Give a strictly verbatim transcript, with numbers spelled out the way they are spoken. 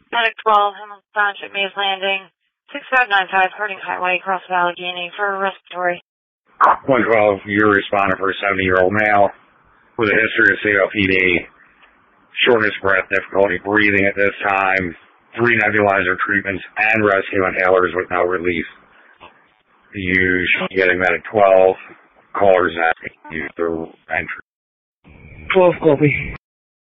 Medic twelve, Hamilton Township, Mays Landing, six five nine five, Harding Highway, Cross of Allegheny, for a respiratory. one twelve, you're responding for a seventy-year-old male with a history of C O P D, shortness of breath, difficulty breathing at this time, three nebulizer treatments and rescue inhalers with no relief. You should be getting Medic twelve. Callers asking you through entry. twelve, copy.